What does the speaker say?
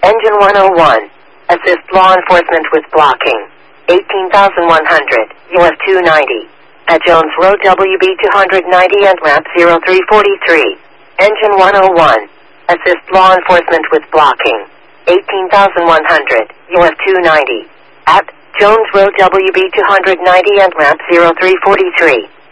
Engine 101. Assist law enforcement with blocking. 18,100, US 290. At Jones Road WB 290 and ramp 0343. Engine 101. Assist law enforcement with blocking. 18,100, US 290. At Jones Road WB 290 and ramp 0343.